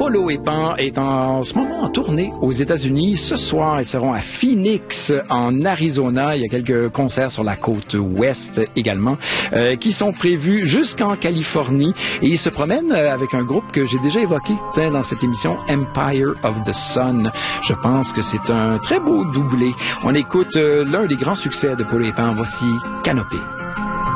Polo et Pan est en ce moment en tournée aux États-Unis. Ce soir, ils seront à Phoenix, en Arizona. Il y a quelques concerts sur la côte ouest également, qui sont prévus jusqu'en Californie. Et ils se promènent avec un groupe que j'ai déjà évoqué dans cette émission, Empire of the Sun. Je pense que c'est un très beau doublé. On écoute l'un des grands succès de Polo et Pan. Voici Canopée.